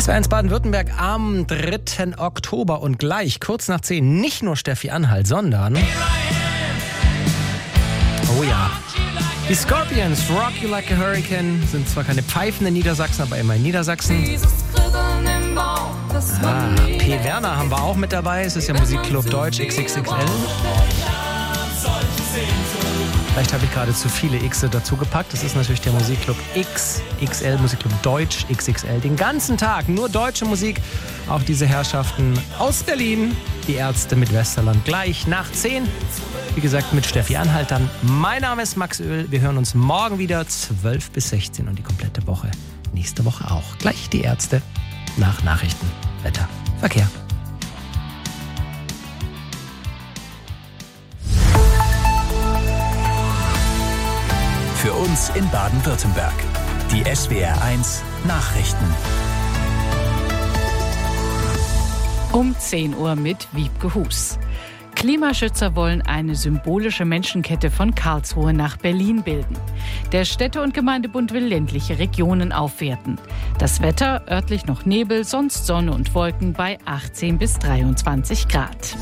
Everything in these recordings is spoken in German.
SWR1 Baden-Württemberg am 3. Oktober und gleich kurz nach 10 nicht nur Steffi Anhalt, sondern oh ja, die Scorpions, Rock You Like a Hurricane, sind zwar keine Pfeifen in Niedersachsen, aber immer in Niedersachsen. P. Werner haben wir auch mit dabei, es ist ja Musikclub Deutsch XXXL. Vielleicht habe ich gerade zu viele Xe dazu gepackt. Das ist natürlich der Musikclub XXL, Musikclub Deutsch XXL. Den ganzen Tag nur deutsche Musik. Auch diese Herrschaften aus Berlin. Die Ärzte mit Westerland gleich nach 10. Wie gesagt, mit Steffi Anhalt dann. Mein Name ist Max Öl. Wir hören uns morgen wieder 12 bis 16 und die komplette Woche. Nächste Woche auch. Gleich die Ärzte nach Nachrichten, Wetter, Verkehr. Für uns in Baden-Württemberg. Die SWR1 Nachrichten. Um 10 Uhr mit Wiebke Hus. Klimaschützer wollen eine symbolische Menschenkette von Karlsruhe nach Berlin bilden. Der Städte- und Gemeindebund will ländliche Regionen aufwerten. Das Wetter, örtlich noch Nebel, sonst Sonne und Wolken bei 18 bis 23 Grad.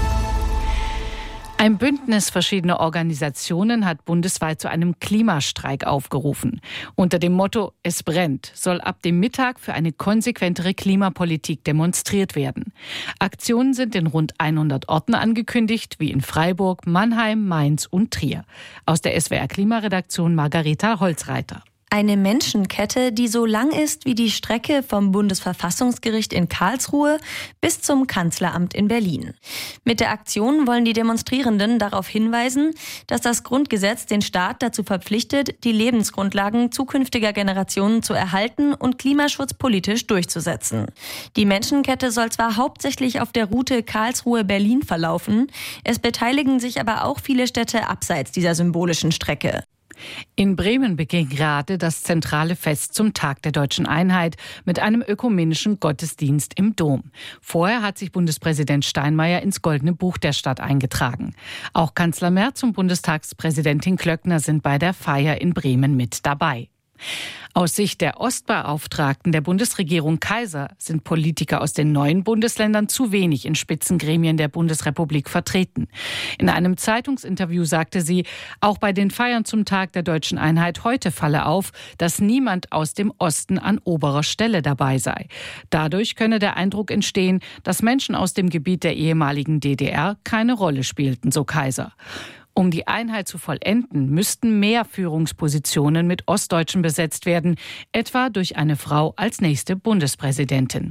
Ein Bündnis verschiedener Organisationen hat bundesweit zu einem Klimastreik aufgerufen. Unter dem Motto "Es brennt" soll ab dem Mittag für eine konsequentere Klimapolitik demonstriert werden. Aktionen sind in rund 100 Orten angekündigt, wie in Freiburg, Mannheim, Mainz und Trier. Aus der SWR-Klimaredaktion Margareta Holzreiter. Eine Menschenkette, die so lang ist wie die Strecke vom Bundesverfassungsgericht in Karlsruhe bis zum Kanzleramt in Berlin. Mit der Aktion wollen die Demonstrierenden darauf hinweisen, dass das Grundgesetz den Staat dazu verpflichtet, die Lebensgrundlagen zukünftiger Generationen zu erhalten und Klimaschutz politisch durchzusetzen. Die Menschenkette soll zwar hauptsächlich auf der Route Karlsruhe-Berlin verlaufen, es beteiligen sich aber auch viele Städte abseits dieser symbolischen Strecke. In Bremen beginnt gerade das zentrale Fest zum Tag der Deutschen Einheit mit einem ökumenischen Gottesdienst im Dom. Vorher hat sich Bundespräsident Steinmeier ins Goldene Buch der Stadt eingetragen. Auch Kanzler Merz und Bundestagspräsidentin Klöckner sind bei der Feier in Bremen mit dabei. Aus Sicht der Ostbeauftragten der Bundesregierung Kaiser sind Politiker aus den neuen Bundesländern zu wenig in Spitzengremien der Bundesrepublik vertreten. In einem Zeitungsinterview sagte sie, auch bei den Feiern zum Tag der Deutschen Einheit heute falle auf, dass niemand aus dem Osten an oberer Stelle dabei sei. Dadurch könne der Eindruck entstehen, dass Menschen aus dem Gebiet der ehemaligen DDR keine Rolle spielten, so Kaiser. Um die Einheit zu vollenden, müssten mehr Führungspositionen mit Ostdeutschen besetzt werden, etwa durch eine Frau als nächste Bundespräsidentin.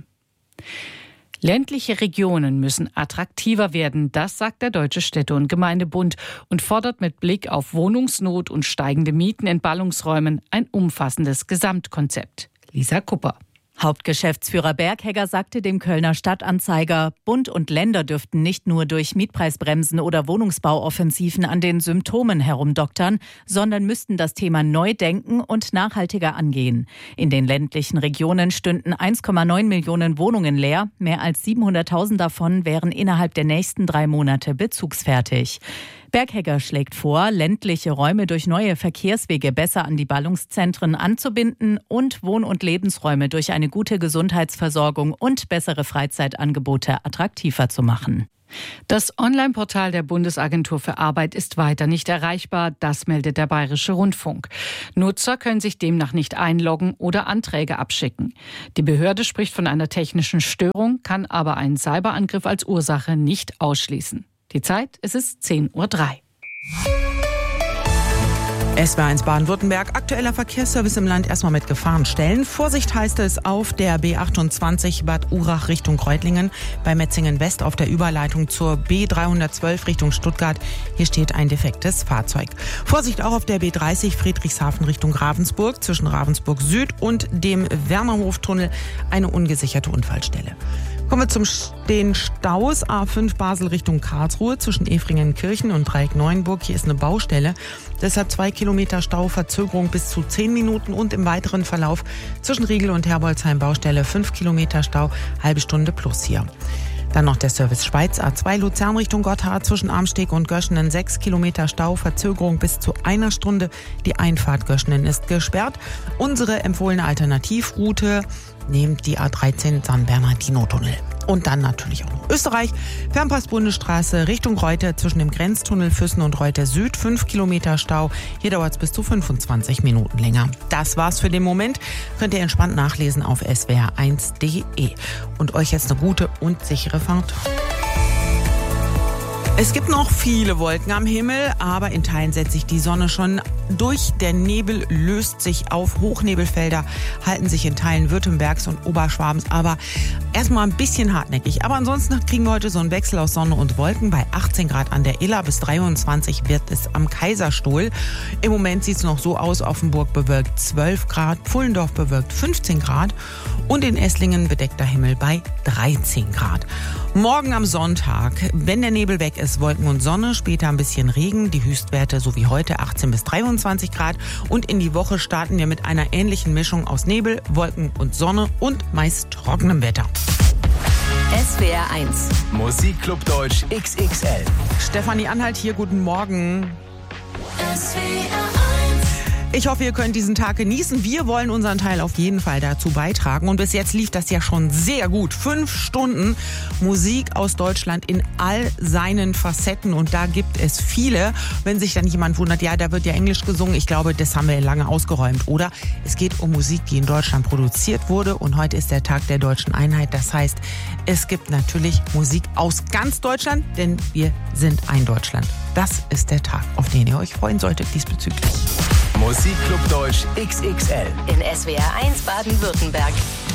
Ländliche Regionen müssen attraktiver werden, das sagt der Deutsche Städte- und Gemeindebund und fordert mit Blick auf Wohnungsnot und steigende Mieten in Ballungsräumen ein umfassendes Gesamtkonzept. Lisa Kupper. Hauptgeschäftsführer Berghegger sagte dem Kölner Stadtanzeiger, Bund und Länder dürften nicht nur durch Mietpreisbremsen oder Wohnungsbauoffensiven an den Symptomen herumdoktern, sondern müssten das Thema neu denken und nachhaltiger angehen. In den ländlichen Regionen stünden 1,9 Millionen Wohnungen leer. Mehr als 700.000 davon wären innerhalb der nächsten 3 Monate bezugsfertig. Berghegger schlägt vor, ländliche Räume durch neue Verkehrswege besser an die Ballungszentren anzubinden und Wohn- und Lebensräume durch eine gute Gesundheitsversorgung und bessere Freizeitangebote attraktiver zu machen. Das Online-Portal der Bundesagentur für Arbeit ist weiter nicht erreichbar, das meldet der Bayerische Rundfunk. Nutzer können sich demnach nicht einloggen oder Anträge abschicken. Die Behörde spricht von einer technischen Störung, kann aber einen Cyberangriff als Ursache nicht ausschließen. Die Zeit, es ist 10:03 Uhr. SWR1 Baden-Württemberg, aktueller Verkehrsservice im Land erstmal mit Gefahrenstellen. Vorsicht heißt es auf der B28 Bad Urach Richtung Reutlingen, bei Metzingen West auf der Überleitung zur B312 Richtung Stuttgart. Hier steht ein defektes Fahrzeug. Vorsicht auch auf der B30 Friedrichshafen Richtung Ravensburg, zwischen Ravensburg Süd und dem Wernerhoftunnel eine ungesicherte Unfallstelle. Kommen wir zum den Staus A5 Basel Richtung Karlsruhe zwischen Efringenkirchen und Dreieck Neuenburg. Hier ist eine Baustelle. Deshalb 2 Kilometer Stau, Verzögerung bis zu 10 Minuten und im weiteren Verlauf zwischen Riegel und Herbolzheim Baustelle 5 Kilometer Stau, halbe Stunde plus hier. Dann noch der Service Schweiz A2 Luzern Richtung Gotthard zwischen Amsteg und Göschenen 6 Kilometer Stau, Verzögerung bis zu 1 Stunde. Die Einfahrt Göschenen ist gesperrt. Unsere empfohlene Alternativroute nehmt die A13 San Bernardino-Tunnel. Und dann natürlich auch noch Österreich. Fernpass-Bundesstraße Richtung Reuter zwischen dem Grenztunnel Füssen und Reuter Süd. 5 Kilometer Stau. Hier dauert es bis zu 25 Minuten länger. Das war's für den Moment. Könnt ihr entspannt nachlesen auf swr1.de. Und euch jetzt eine gute und sichere Fahrt. Es gibt noch viele Wolken am Himmel, aber in Teilen setzt sich die Sonne schon durch. Der Nebel löst sich auf. Hochnebelfelder halten sich in Teilen Württembergs und Oberschwabens, aber erstmal ein bisschen hartnäckig. Aber ansonsten kriegen wir heute so einen Wechsel aus Sonne und Wolken. Bei 18 Grad an der Iller bis 23 wird es am Kaiserstuhl. Im Moment sieht es noch so aus: Offenburg bewölkt 12 Grad, Pfullendorf bewölkt 15 Grad und in Esslingen bedeckter Himmel bei 13 Grad. Morgen am Sonntag, wenn der Nebel weg ist, Wolken und Sonne, später ein bisschen Regen, die Höchstwerte so wie heute 18 bis 23 Grad. Und in die Woche starten wir mit einer ähnlichen Mischung aus Nebel, Wolken und Sonne und meist trockenem Wetter. SWR 1 Musikclub Deutsch XXL. Stefanie Anhalt hier, guten Morgen. Ich hoffe, ihr könnt diesen Tag genießen. Wir wollen unseren Teil auf jeden Fall dazu beitragen. Und bis jetzt lief das ja schon sehr gut. 5 Stunden Musik aus Deutschland in all seinen Facetten. Und da gibt es viele. Wenn sich dann jemand wundert, ja, da wird ja Englisch gesungen. Ich glaube, das haben wir lange ausgeräumt. Oder es geht um Musik, die in Deutschland produziert wurde. Und heute ist der Tag der deutschen Einheit. Das heißt, es gibt natürlich Musik aus ganz Deutschland, denn wir sind ein Deutschland. Das ist der Tag, auf den ihr euch freuen solltet diesbezüglich. Musikclub Deutsch XXL in SWR 1 Baden-Württemberg.